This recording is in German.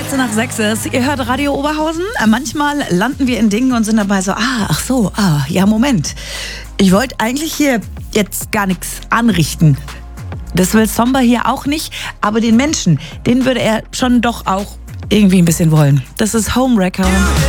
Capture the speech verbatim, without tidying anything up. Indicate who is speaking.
Speaker 1: achtzehn nach sechs ist. Ihr hört Radio Oberhausen. Manchmal landen wir in Dingen und sind dabei so, ah, ach so, ah, ja, Moment. Ich wollte eigentlich hier jetzt gar nichts anrichten. Das will Somber hier auch nicht, aber den Menschen, den würde er schon doch auch irgendwie ein bisschen wollen. Das ist Homewrecker.